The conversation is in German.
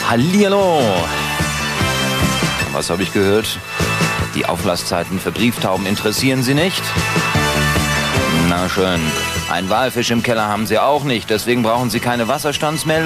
Hallihallo. Was habe ich gehört? Die Auflasszeiten für Brieftauben interessieren Sie nicht? Na schön. Ein Walfisch im Keller haben Sie auch nicht, deswegen brauchen Sie keine Wasserstandsmeldung.